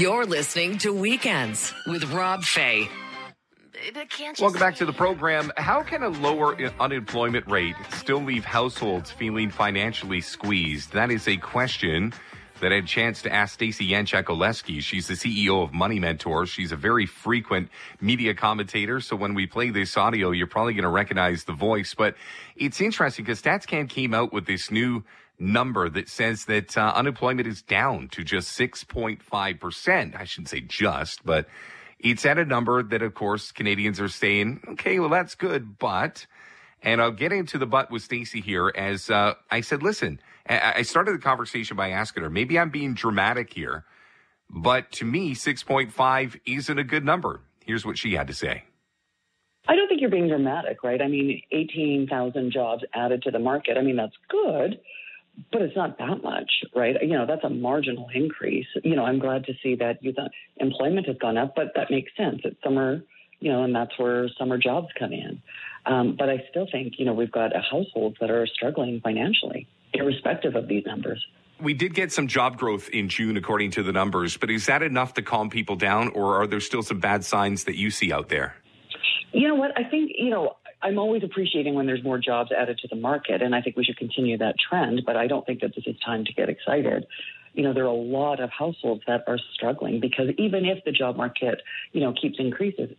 You're listening to Weekends with Rob Fay. Welcome back to the program. How can a lower unemployment rate still leave households feeling financially squeezed? That is a question that I had a chance to ask Stacey Yanchuk-Oleski. She's the CEO of Money Mentors. She's a very frequent media commentator. So when we play this audio, you're probably going to recognize the voice. But it's interesting because StatsCan came out with this new number that says that unemployment is down to just 6.5%. I shouldn't say just, but it's at a number that, of course, Canadians are saying, okay, well, that's good, but, and I'll get into the but with Stacey here as I said, listen, I started the conversation by asking her, maybe I'm being dramatic here, but to me, 6.5 isn't a good number. Here's what she had to say. I don't think you're being dramatic, right? I mean, 18,000 jobs added to the market. I mean, that's good, but it's not that much, right? You know, that's a marginal increase. You know, I'm glad to see that youth employment has gone up, but that makes sense. It's summer, you know, and that's where summer jobs come in. But I still think, you know, we've got households that are struggling financially, irrespective of these numbers. We did get some job growth in June, according to the numbers, but is that enough to calm people down, or are there still some bad signs that you see out there? You know what? I think, you know, I'm always appreciating when there's more jobs added to the market, and I think we should continue that trend, but I don't think that this is time to get excited. You know, there are a lot of households that are struggling because even if the job market, you know, keeps increasing,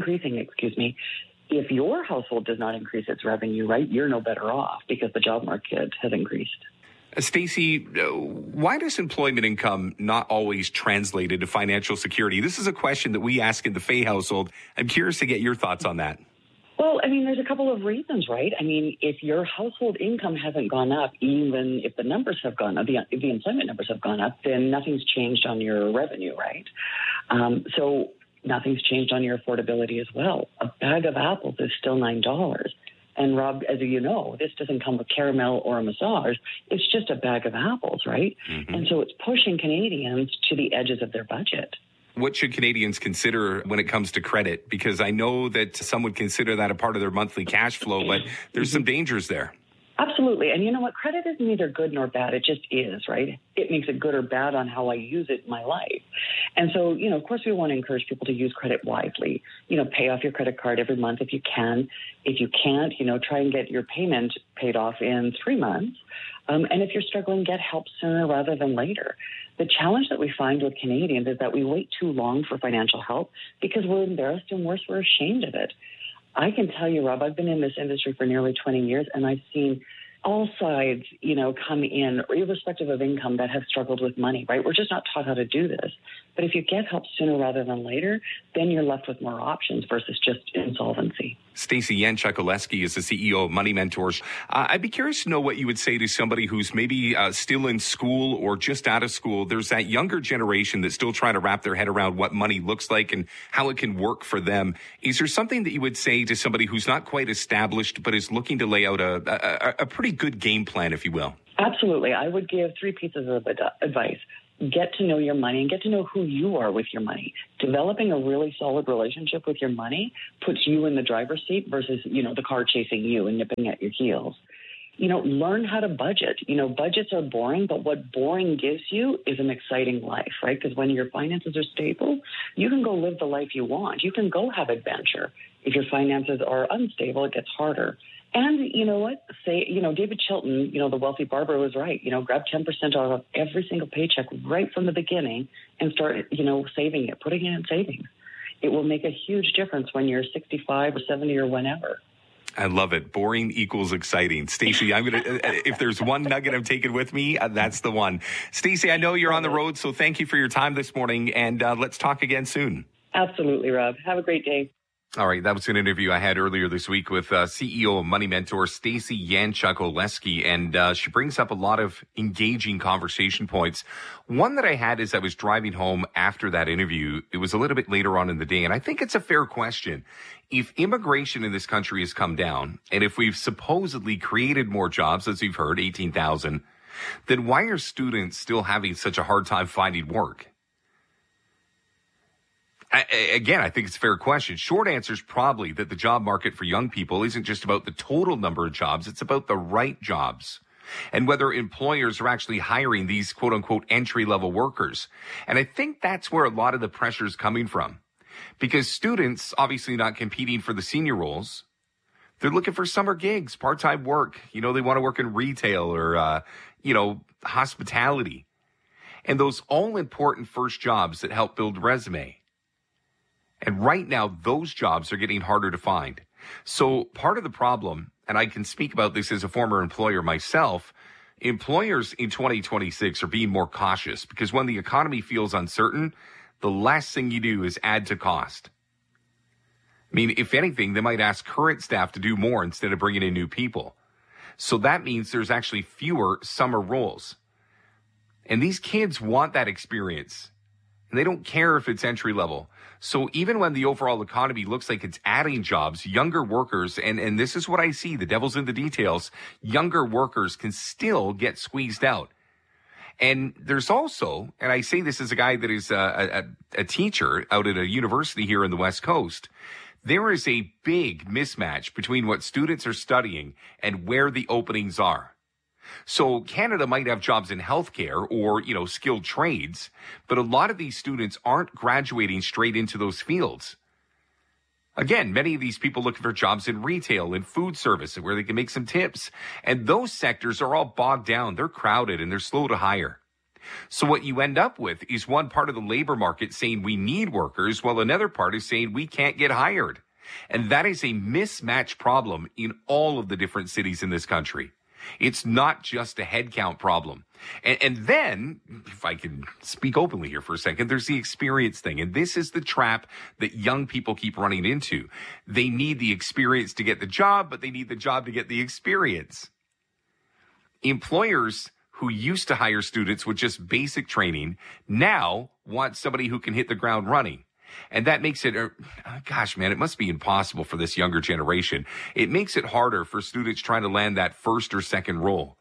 if your household does not increase its revenue, right, you're no better off because the job market has increased. Stacey, why does employment income not always translate into financial security? This is a question that we ask in the Fay household. I'm curious to get your thoughts on that. Well, I mean, there's a couple of reasons, right? I mean, if your household income hasn't gone up, even if the numbers have gone up, if the employment numbers have gone up, then nothing's changed on your revenue, right? So nothing's changed on your affordability as well. A bag of apples is still $9. And Rob, as you know, this doesn't come with caramel or a massage. It's just a bag of apples, right? Mm-hmm. And so it's pushing Canadians to the edges of their budget. What should Canadians consider when it comes to credit? Because I know that some would consider that a part of their monthly cash flow, but there's some dangers there. Absolutely. And you know what? Credit is neither good nor bad. It just is, right? It makes it good or bad on how I use it in my life. And so, you know, of course, we want to encourage people to use credit wisely. You know, pay off your credit card every month if you can. If you can't, you know, try and get your payment paid off in 3 months. And if you're struggling, get help sooner rather than later. The challenge that we find with Canadians is that we wait too long for financial help because we're embarrassed and worse, we're ashamed of it. I can tell you, Rob, I've been in this industry for nearly 20 years, and I've seen all sides, you know, come in, irrespective of income, that have struggled with money, right? We're just not taught how to do this. But if you get help sooner rather than later, then you're left with more options versus just insolvency. Stacey Yanchuk-Oleski is the CEO of Money Mentors. I'd be curious to know what you would say to somebody who's maybe still in school or just out of school. There's that younger generation that's still trying to wrap their head around what money looks like and how it can work for them. Is there something that you would say to somebody who's not quite established but is looking to lay out a pretty good game plan, if you will? Absolutely. I would give 3 pieces of advice. Get to know your money and get to know who you are with your money. Developing a really solid relationship with your money puts you in the driver's seat versus, you know, the car chasing you and nipping at your heels. You know, learn how to budget. You know, budgets are boring, but what boring gives you is an exciting life, right? Because when your finances are stable, you can go live the life you want. You can go have adventure. If your finances are unstable, it gets harder. And you know what? David Chilton, you know, the wealthy barber was right. You know, grab 10% out of every single paycheck right from the beginning and start, you know, saving it, putting it in savings. It will make a huge difference when you're 65 or 70 or whenever. I love it. Boring equals exciting. Stacey, if there's one nugget I'm taking with me, that's the one. Stacey, I know you're on the road, so thank you for your time this morning, and let's talk again soon. Absolutely, Rob. Have a great day. All right, that was an interview I had earlier this week with CEO of Money Mentor, Stacey Yanchuk-Oleski, and she brings up a lot of engaging conversation points. One that I had as I was driving home after that interview, it was a little bit later on in the day, and I think it's a fair question. If immigration in this country has come down, and if we've supposedly created more jobs, as you've heard, 18,000, then why are students still having such a hard time finding work? Again, I think it's a fair question. Short answer is probably that the job market for young people isn't just about the total number of jobs. It's about the right jobs. and whether employers are actually hiring these quote unquote entry-level workers. And I think that's where a lot of the pressure is coming from, because students obviously not competing for the senior roles. They're looking for summer gigs, part-time work. They want to work in retail or, hospitality. And those all-important first jobs that help build resume. And right now, those jobs are getting harder to find. So part of the problem, and I can speak about this as a former employer myself, employers in 2026 are being more cautious because when the economy feels uncertain, the last thing you do is add to cost. I mean, if anything, they might ask current staff to do more instead of bringing in new people. So that means there's actually fewer summer roles. And these kids want that experience. And they don't care if it's entry level. So even when the overall economy looks like it's adding jobs, younger workers, and this is what I see, the devil's in the details, younger workers can still get squeezed out. And there's also, and I say this as a guy that is a teacher out at a university here in the West Coast, there is a big mismatch between what students are studying and where the openings are. So Canada might have jobs in healthcare or, skilled trades, but a lot of these students aren't graduating straight into those fields. Again, many of these people looking for jobs in retail and food service where they can make some tips. And those sectors are all bogged down. They're crowded and they're slow to hire. So what you end up with is one part of the labor market saying we need workers, while another part is saying we can't get hired. And that is a mismatch problem in all of the different cities in this country. It's not just a headcount problem. And then, if I can speak openly here for a second, there's the experience thing. And this is the trap that young people keep running into. They need the experience to get the job, but they need the job to get the experience. Employers who used to hire students with just basic training now want somebody who can hit the ground running. And that makes it, it must be impossible for this younger generation. It makes it harder for students trying to land that first or second role.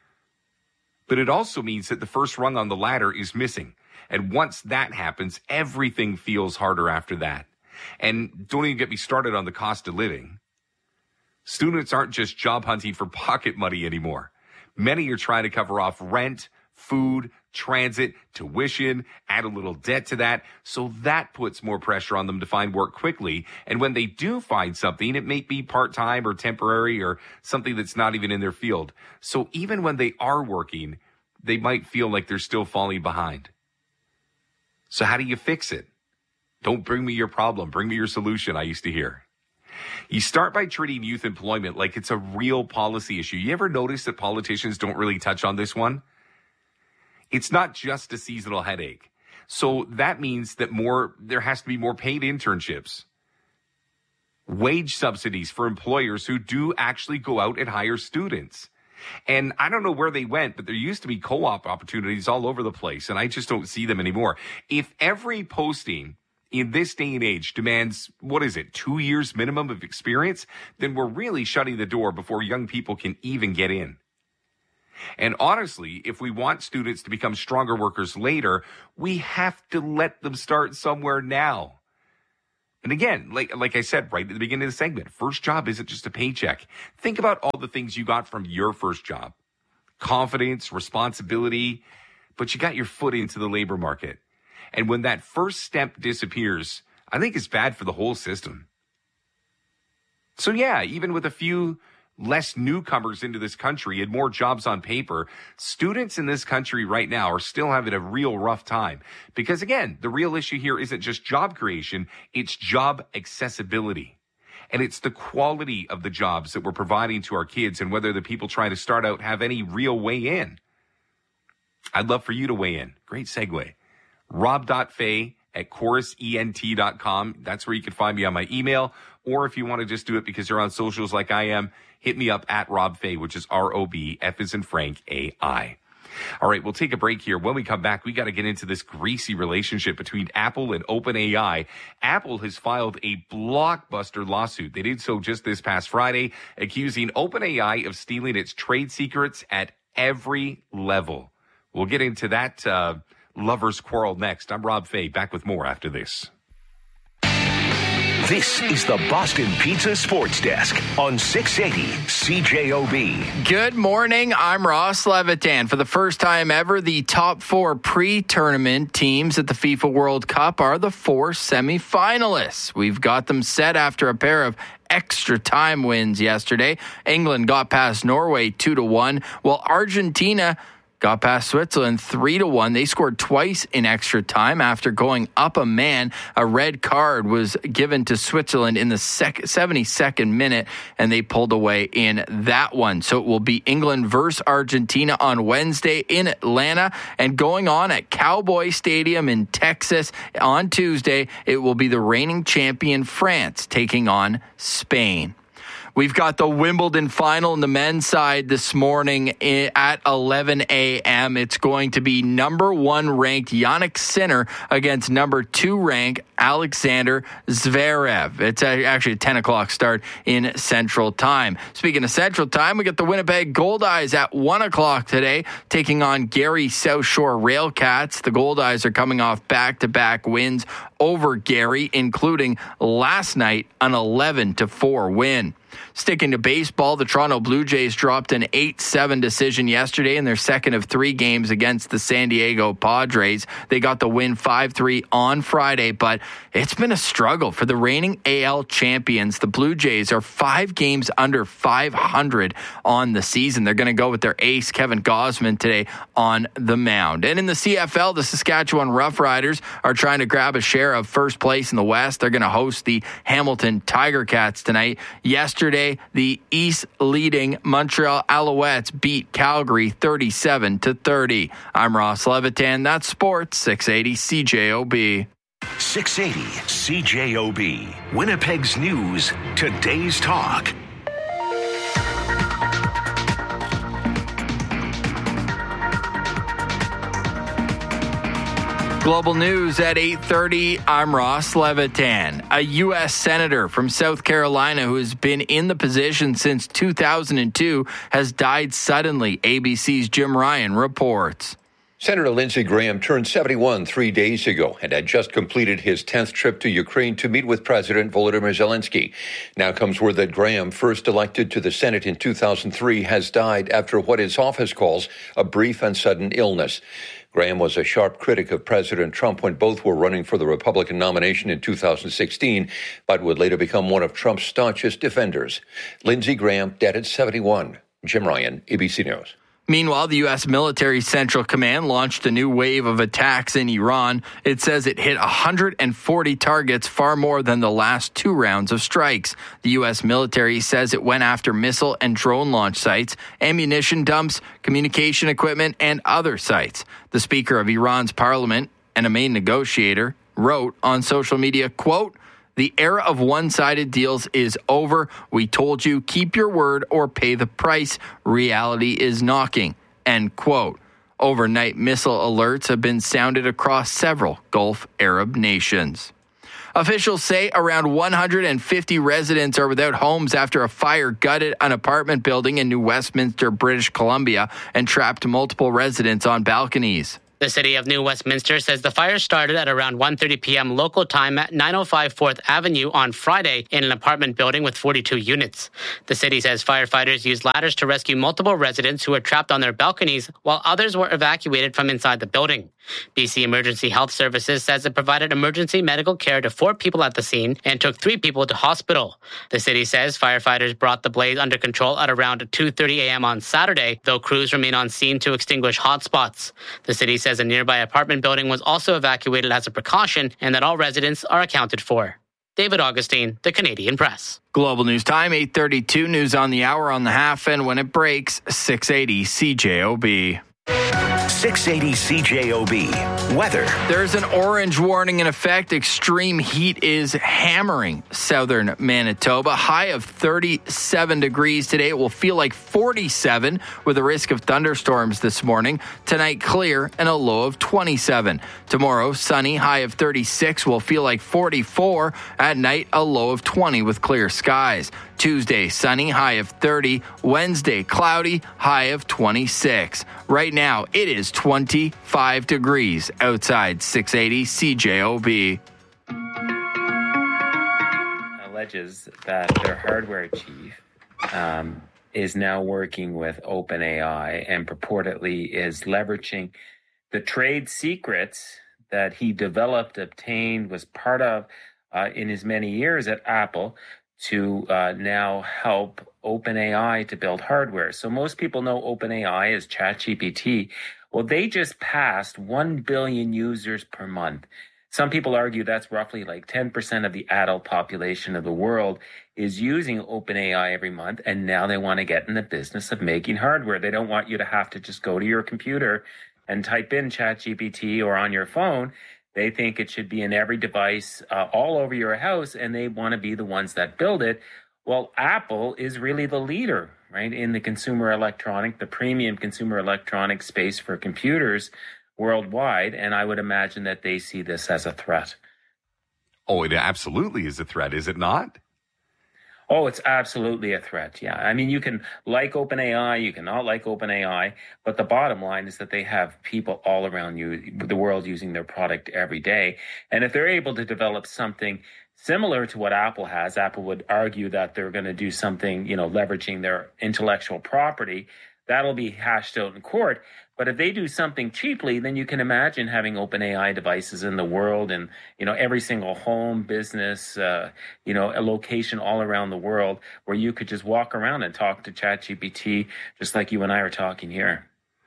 But it also means that the first rung on the ladder is missing. And once that happens, everything feels harder after that. And don't even get me started on the cost of living. Students aren't just job hunting for pocket money anymore. Many are trying to cover off rent, food, transit, tuition, add a little debt to that. So that puts more pressure on them to find work quickly. And when they do find something, it may be part-time or temporary or something that's not even in their field. So even when they are working, they might feel like they're still falling behind. So how do you fix it? Don't bring me your problem. Bring me your solution, I used to hear. You start by treating youth employment like it's a real policy issue. You ever notice that politicians don't really touch on this one? It's not just a seasonal headache. So that means that there has to be more paid internships, wage subsidies for employers who do actually go out and hire students. And I don't know where they went, but there used to be co-op opportunities all over the place, and I just don't see them anymore. If every posting in this day and age demands, 2 years minimum of experience, then we're really shutting the door before young people can even get in. And honestly, if we want students to become stronger workers later, we have to let them start somewhere now. And again, like I said right at the beginning of the segment, first job isn't just a paycheck. Think about all the things you got from your first job. Confidence, responsibility, but you got your foot into the labor market. And when that first step disappears, I think it's bad for the whole system. So yeah, even with a few less newcomers into this country and more jobs on paper, students in this country right now are still having a real rough time. Because again, the real issue here isn't just job creation, it's job accessibility. And it's the quality of the jobs that we're providing to our kids and whether the people trying to start out have any real way in. I'd love for you to weigh in. Great segue. rob.fay@chorusent.com. That's where you can find me on my email. Or if you want to just do it because you're on socials like I am, hit me up at Rob Fay, which is ROB, F as in Frank, AI. All right, we'll take a break here. When we come back, we got to get into this greasy relationship between Apple and OpenAI. Apple has filed a blockbuster lawsuit. They did so just this past Friday, accusing OpenAI of stealing its trade secrets at every level. We'll get into that lover's quarrel next. I'm Rob Fay, back with more after this. This is the Boston Pizza Sports Desk on 680 CJOB. Good morning. I'm Ross Levitan. For the first time ever, the top 4 pre-tournament teams at the FIFA World Cup are the 4 semifinalists. We've got them set after a pair of extra time wins yesterday. England got past Norway 2-1, while Argentina got past Switzerland 3-1. They scored twice in extra time after going up a man. A red card was given to Switzerland in the 72nd minute, and they pulled away in that one. So it will be England versus Argentina on Wednesday in Atlanta, and going on at Cowboy Stadium in Texas on Tuesday, it will be the reigning champion France taking on Spain. We've got the Wimbledon final on the men's side this morning at 11 a.m. It's going to be number 1 ranked Jannik Sinner against number 2 ranked Alexander Zverev. It's actually a 10 o'clock start in Central Time. Speaking of Central Time, we got the Winnipeg Goldeyes at 1 o'clock today taking on Gary South Shore Railcats. The Goldeyes are coming off back-to-back wins over Gary, including last night an 11-4 win. Sticking to baseball, the Toronto Blue Jays dropped an 8-7 decision yesterday in their second of 3 games against the San Diego Padres. They got the win 5-3 on Friday, but it's been a struggle for the reigning AL champions. The Blue Jays are 5 games under 500 on the season. They're going to go with their ace, Kevin Gausman, today on the mound. And in the CFL, the Saskatchewan Roughriders are trying to grab a share of first place in the West. They're going to host the Hamilton Tiger Cats tonight. Yesterday, the East-leading Montreal Alouettes beat Calgary 37-30. I'm Ross Levitan. That's Sports 680 CJOB. 680 CJOB. Winnipeg's news, today's talk. Global news at 8:30. I'm Ross Levitan. A U.S. Senator from South Carolina who has been in the position since 2002 has died suddenly, ABC's Jim Ryan reports. Senator Lindsey Graham turned 71 3 days ago and had just completed his 10th trip to Ukraine to meet with President Volodymyr Zelensky. Now comes word that Graham, first elected to the Senate in 2003, has died after what his office calls a brief and sudden illness. Graham was a sharp critic of President Trump when both were running for the Republican nomination in 2016, but would later become one of Trump's staunchest defenders. Lindsey Graham, dead at 71. Jim Ryan, ABC News. Meanwhile, the U.S. Military Central Command launched a new wave of attacks in Iran. It says it hit 140 targets, far more than the last 2 rounds of strikes. The U.S. military says it went after missile and drone launch sites, ammunition dumps, communication equipment, and other sites. The Speaker of Iran's parliament and a main negotiator wrote on social media, quote, "The era of one-sided deals is over. We told you, keep your word or pay the price. Reality is knocking." End quote. Overnight missile alerts have been sounded across several Gulf Arab nations. Officials say around 150 residents are without homes after a fire gutted an apartment building in New Westminster, British Columbia, and trapped multiple residents on balconies. The city of New Westminster says the fire started at around 1:30 p.m. local time at 905 4th Avenue on Friday in an apartment building with 42 units. The city says firefighters used ladders to rescue multiple residents who were trapped on their balconies, while others were evacuated from inside the building. BC Emergency Health Services says it provided emergency medical care to 4 people at the scene and took 3 people to hospital. The city says firefighters brought the blaze under control at around 2:30 a.m. on Saturday, though crews remain on scene to extinguish hotspots. The city says a nearby apartment building was also evacuated as a precaution and that all residents are accounted for. David Augustine, The Canadian Press. Global News Time, 8:32, news on the hour, on the half, and when it breaks, 680 CJOB. 680 CJOB. Weather. There's an orange warning in effect. Extreme heat is hammering southern Manitoba. High of 37 degrees today. It will feel like 47 with a risk of thunderstorms this morning. Tonight, clear and a low of 27. Tomorrow, sunny. High of 36 will feel like 44. At night, a low of 20 with clear skies. Tuesday, sunny, high of 30. Wednesday, cloudy, high of 26. Right now, it is 25 degrees outside 680 CJOB. alleges that their hardware chief is now working with OpenAI and purportedly is leveraging the trade secrets that he developed, obtained, was part of in his many years at Apple to now help OpenAI to build hardware. So most people know OpenAI as ChatGPT. Well, they just passed 1 billion users per month. Some people argue that's roughly like 10% of the adult population of the world is using OpenAI every month, and now they want to get in the business of making hardware. They don't want you to have to just go to your computer and type in ChatGPT or on your phone. They think it should be in every device all over your house, and they want to be the ones that build it. Well, Apple is really the leader, right, in the the premium consumer electronic space for computers worldwide, and I would imagine that they see this as a threat. Oh, it absolutely is a threat, is it not? Oh, it's absolutely a threat, yeah. I mean, you can like OpenAI, you can not like OpenAI, but the bottom line is that they have people all around the world using their product every day. And if they're able to develop something similar to what Apple has, Apple would argue that they're going to do something, leveraging their intellectual property. That'll be hashed out in court. But if they do something cheaply, then you can imagine having OpenAI devices in the world and, every single home, business, a location all around the world where you could just walk around and talk to ChatGPT just like you and I are talking here.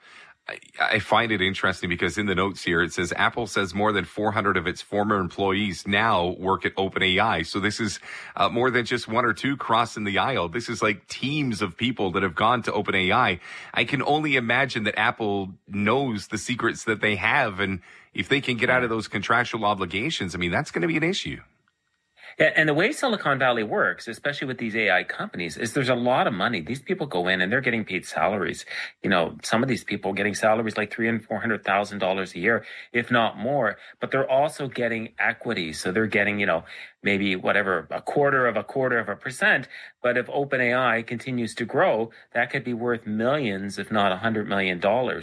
I find it interesting because in the notes here, it says Apple says more than 400 of its former employees now work at OpenAI. So this is more than just one or two crossing the aisle. This is like teams of people that have gone to OpenAI. I can only imagine that Apple knows the secrets that they have. And if they can get out of those contractual obligations, I mean, that's going to be an issue. And the way Silicon Valley works, especially with these AI companies, is there's a lot of money. These people go in and they're getting paid salaries. Some of these people are getting salaries like $300,000 and $400,000 a year, if not more. But they're also getting equity, so they're getting maybe a quarter of a percent. But if OpenAI continues to grow, that could be worth millions, if not $100 million.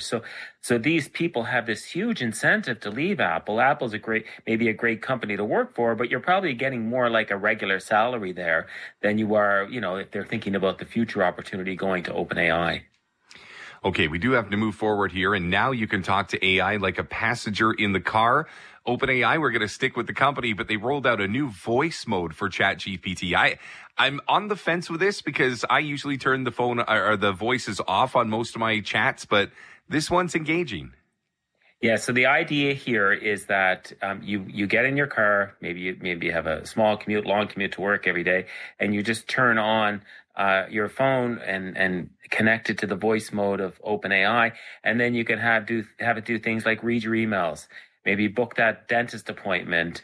So these people have this huge incentive to leave Apple. Apple's maybe a great company to work for, but you're probably getting more like a regular salary there than you are, if they're thinking about the future opportunity going to OpenAI. Okay, we do have to move forward here, and now you can talk to AI like a passenger in the car. OpenAI, we're going to stick with the company, but they rolled out a new voice mode for ChatGPT. I'm on the fence with this because I usually turn the phone or the voices off on most of my chats, but this one's engaging. Yeah, so the idea here is that you get in your car, maybe you have a small commute, long commute to work every day, and you just turn on your phone and connect it to the voice mode of OpenAI, and then you can have it do things like read your emails, maybe book that dentist appointment,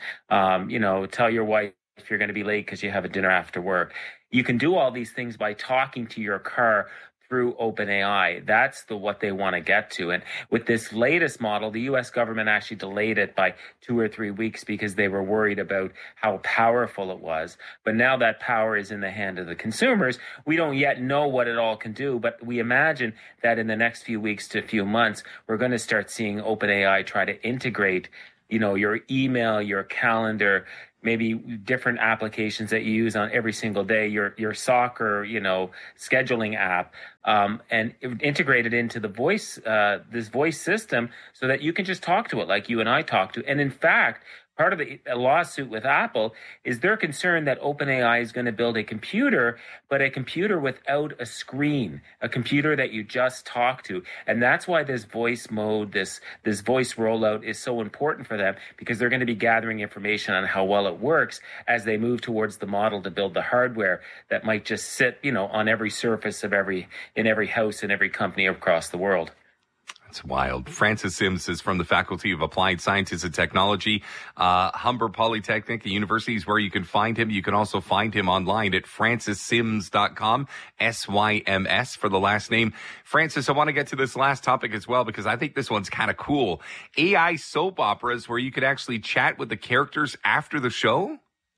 tell your wife if you're going to be late because you have a dinner after work. You can do all these things by talking to your car through OpenAI. That's what they want to get to. And with this latest model, the U.S. government actually delayed it by 2 or 3 weeks because they were worried about how powerful it was. But now that power is in the hand of the consumers. We don't yet know what it all can do, but we imagine that in the next few weeks to a few months, we're going to start seeing OpenAI try to integrate, your email, your calendar, maybe different applications that you use on every single day, your soccer, scheduling app, and integrate it into the this voice system so that you can just talk to it like you and I talk to. And in fact, part of the lawsuit with Apple is they're concerned that OpenAI is going to build a computer, but a computer without a screen, a computer that you just talk to. And that's why this voice mode, this voice rollout is so important for them, because they're going to be gathering information on how well it works as they move towards the model to build the hardware that might just sit, on every surface of in every house in every company across the world. That's wild. Francis Sims is from the Faculty of Applied Sciences and Technology, Humber Polytechnic University is where you can find him. You can also find him online at francissims.com, SYMS for the last name. Francis, I want to get to this last topic as well because I think this one's kind of cool. AI soap operas where you could actually chat with the characters after the show?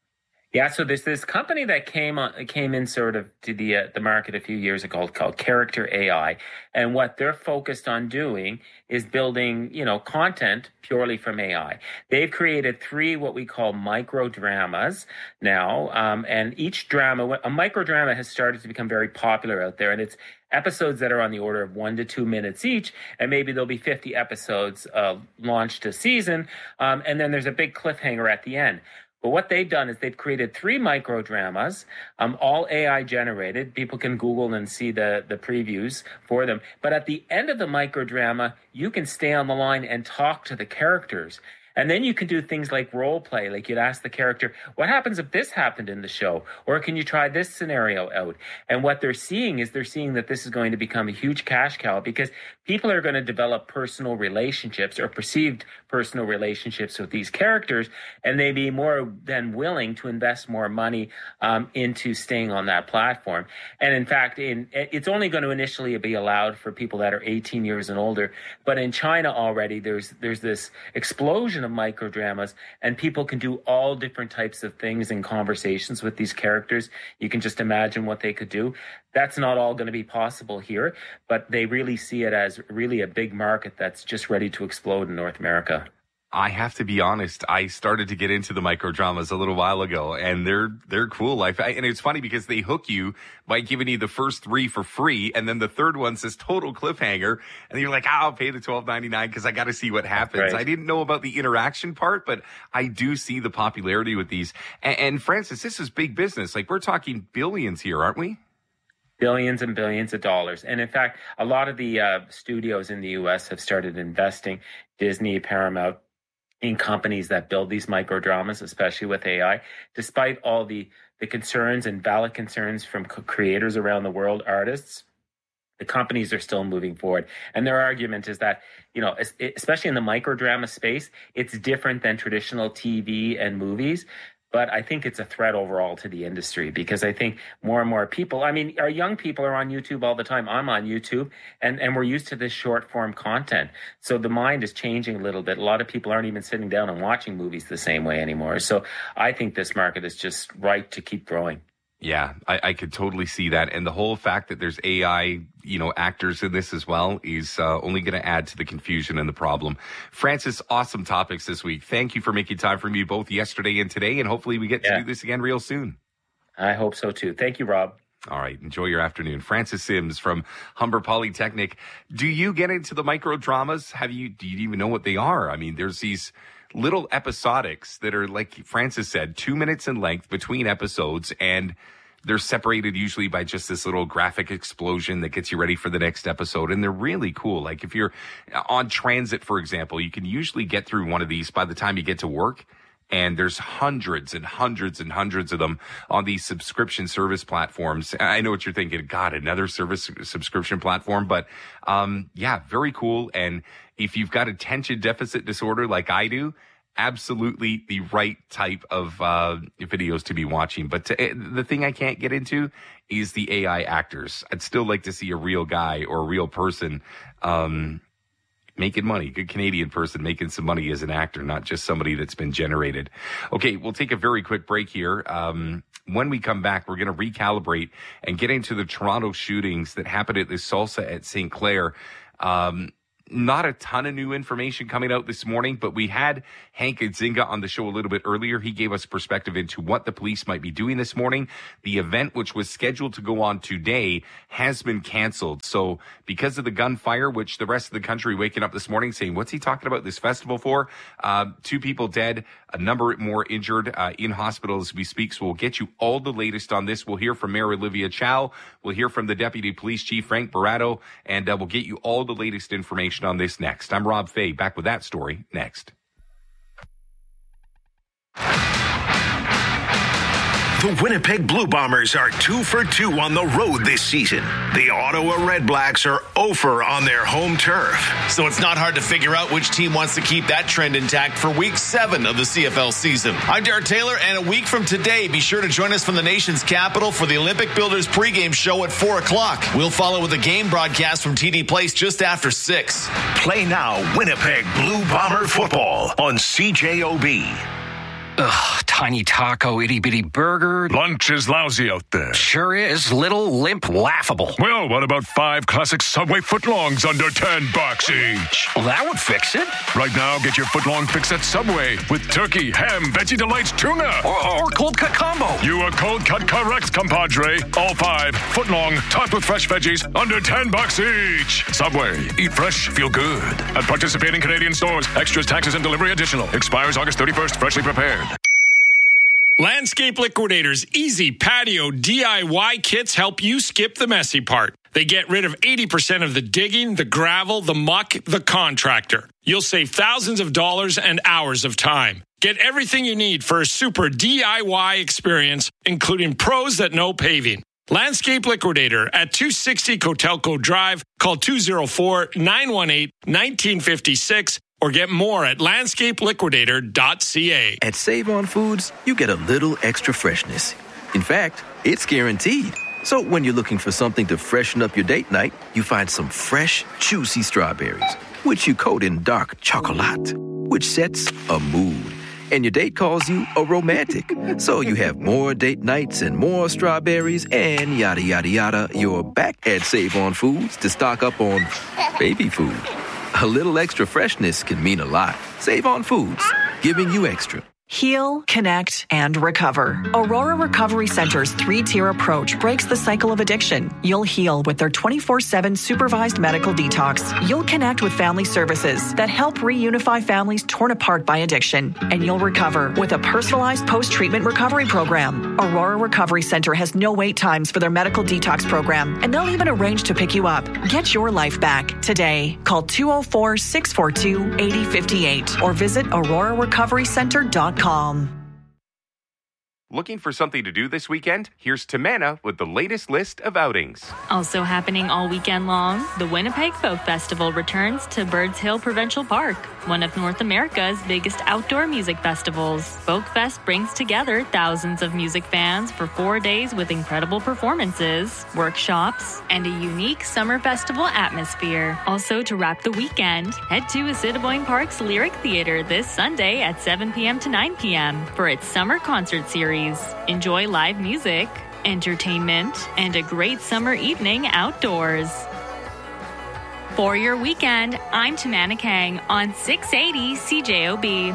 Yeah, so there's this company that came in sort of to the market a few years ago called Character AI, and what they're focused on doing is building, content purely from AI. They've created 3 what we call micro dramas now, and each drama, a micro drama, has started to become very popular out there, and it's episodes that are on the order of 1 to 2 minutes each, and maybe there'll be 50 episodes launched a season, and then there's a big cliffhanger at the end. But what they've done is they've created 3 micro dramas, all AI generated. People can Google and see the previews for them. But at the end of the micro drama, you can stay on the line and talk to the characters. And then you can do things like role play, like you'd ask the character, what happens if this happened in the show? Or can you try this scenario out? And what they're seeing that this is going to become a huge cash cow, because people are going to develop personal relationships or perceived personal relationships with these characters, and they'd be more than willing to invest more money into staying on that platform. And in fact, it's only going to initially be allowed for people that are 18 years and older. But in China already, there's this explosion of micro dramas, and people can do all different types of things in conversations with these characters. You can just imagine what they could do. That's not all going to be possible here, but they really see it as really a big market that's just ready to explode in North America. I have to be honest. I started to get into the micro dramas a little while ago, and they're cool. And it's funny because they hook you by giving you the first 3 for free, and then the third one says total cliffhanger, and you're like, I'll pay the $12.99 because I got to see what happens. Right. I didn't know about the interaction part, but I do see the popularity with these. And Francis, this is big business. Like, we're talking billions here, aren't we? Billions and billions of dollars. And in fact, a lot of the studios in the U.S. have started investing, Disney, Paramount, in companies that build these micro dramas, especially with AI, despite all the concerns and valid concerns from creators around the world, artists. The companies are still moving forward. And their argument is that, especially in the micro drama space, it's different than traditional TV and movies. But I think it's a threat overall to the industry, because I think more and more people, our young people are on YouTube all the time. I'm on YouTube, and we're used to this short form content. So the mind is changing a little bit. A lot of people aren't even sitting down and watching movies the same way anymore. So I think this market is just right to keep growing. Yeah, I could totally see that. And the whole fact that there's AI, actors in this as well is only going to add to the confusion and the problem. Francis, awesome topics this week. Thank you for making time for me both yesterday and today. And hopefully we get to do this again real soon. I hope so too. Thank you, Rob. All right. Enjoy your afternoon. Francis Sims from Humber Polytechnic. Do you get into the micro dramas? Do you even know what they are? I mean, there's these little episodics that are, like Francis said, 2 minutes in length between episodes, and they're separated usually by just this little graphic explosion that gets you ready for the next episode. And they're really cool. Like if you're on transit, for example, you can usually get through one of these by the time you get to work. And there's hundreds and hundreds and hundreds of them on these subscription service platforms. I know what you're thinking. God, another subscription platform. But very cool. And if you've got attention deficit disorder like I do, absolutely the right type of videos to be watching. But the thing I can't get into is the AI actors. I'd still like to see a real guy or a real person making money, good Canadian person making some money as an actor, not just somebody that's been generated. Okay, we'll take a very quick break here. When we come back, we're going to recalibrate and get into the Toronto shootings that happened at the Salsa at St. Clair. Not a ton of new information coming out this morning, but we had Hank Nzinga on the show a little bit earlier. He gave us perspective into what the police might be doing this morning. The event, which was scheduled to go on today, has been canceled. So because of the gunfire, which the rest of the country waking up this morning saying, what's he talking about this festival for? 2 people dead, a number more injured in hospital as we speak. So we'll get you all the latest on this. We'll hear from Mayor Olivia Chow. We'll hear from the Deputy Police Chief, Frank Barato, and we'll get you all the latest information on this next. I'm Rob Fay, back with that story next. The Winnipeg Blue Bombers are 2 for 2 on the road this season. The Ottawa Red Blacks are 0 for on their home turf. So it's not hard to figure out which team wants to keep that trend intact for Week 7 of the CFL season. I'm Derek Taylor, and a week from today, be sure to join us from the nation's capital for the Olympic Builders pregame show at 4 o'clock. We'll follow with a game broadcast from TD Place just after 6. Play now Winnipeg Blue Bomber football on CJOB. Ugh, tiny taco, itty-bitty burger. Lunch is lousy out there. Sure is. Little, limp, laughable. Well, what about 5 classic Subway footlongs under $10 each? Well, that would fix it. Right now, get your footlong fix at Subway with turkey, ham, Veggie Delights, tuna. Or cold cut combo. You are cold cut correct, compadre. All 5 footlong, topped with fresh veggies, under $10 each. Subway. Eat fresh, feel good. At participating Canadian stores. Extras, taxes, and delivery additional. Expires August 31st. Freshly prepared. Landscape Liquidators Easy Patio DIY kits help you skip the messy part. They get rid of 80% of the digging, the gravel, the muck, the contractor. You'll save thousands of dollars and hours of time. Get everything you need for a super DIY experience, including pros that know paving. Landscape Liquidator at 260 Cotelco Drive. Call 204-918-1956 or get more at landscapeliquidator.ca. At Save On Foods, you get a little extra freshness. In fact, it's guaranteed. So when you're looking for something to freshen up your date night, you find some fresh, juicy strawberries, which you coat in dark chocolate, which sets a mood. And your date calls you a romantic. So you have more date nights and more strawberries and yada, yada, yada. You're back at Save On Foods to stock up on baby food. A little extra freshness can mean a lot. Save On Foods, giving you extra. Heal, connect, and recover. Aurora Recovery Center's 3-tier approach breaks the cycle of addiction. You'll heal with their 24/7 supervised medical detox. You'll connect with family services that help reunify families torn apart by addiction. And you'll recover with a personalized post-treatment recovery program. Aurora Recovery Center has no wait times for their medical detox program, and they'll even arrange to pick you up. Get your life back today. Call 204-642-8058 or visit aurorarecoverycenter.com. Looking for something to do this weekend? Here's Tamana with the latest list of outings. Also happening all weekend long, the Winnipeg Folk Festival returns to Birds Hill Provincial Park, one of North America's biggest outdoor music festivals. Folk Fest brings together thousands of music fans for 4 days with incredible performances, workshops, and a unique summer festival atmosphere. Also, to wrap the weekend, head to Assiniboine Park's Lyric Theatre this Sunday at 7 p.m. to 9 p.m. for its summer concert series. Enjoy live music, entertainment, and a great summer evening outdoors. For your weekend, I'm Tamana Kang on 680 CJOB.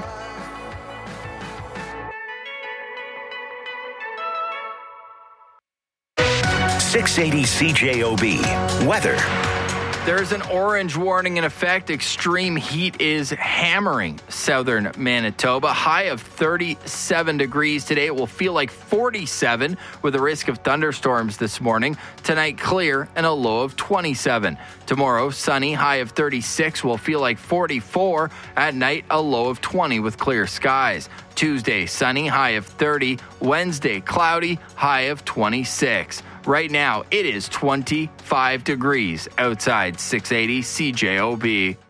680 CJOB. Weather. There's an orange warning in effect. Extreme heat is hammering southern Manitoba. High of 37 degrees today. It will feel like 47 with a risk of thunderstorms this morning. Tonight, clear and a low of 27. Tomorrow, sunny. High of 36 will feel like 44. At night, a low of 20 with clear skies. Tuesday, sunny. High of 30. Wednesday, cloudy. High of 26. Right now, it is 25 degrees outside 680 CJOB.